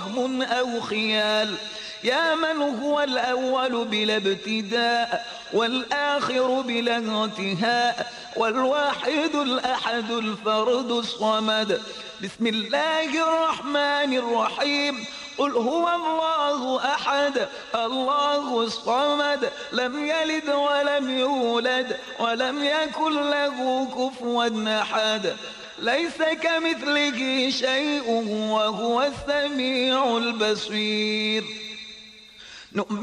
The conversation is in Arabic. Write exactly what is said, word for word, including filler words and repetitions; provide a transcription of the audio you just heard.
وهم أو خيال. يا من هو الأول بلا ابتداء والآخر بلا انتهاء والواحد الأحد الفرد الصمد. بسم الله الرحمن الرحيم. قل هو الله أحد الله الصمد لم يلد ولم يولد ولم يكن له كفوا أحد. ليس كمثله شيء وهو السميع البصير.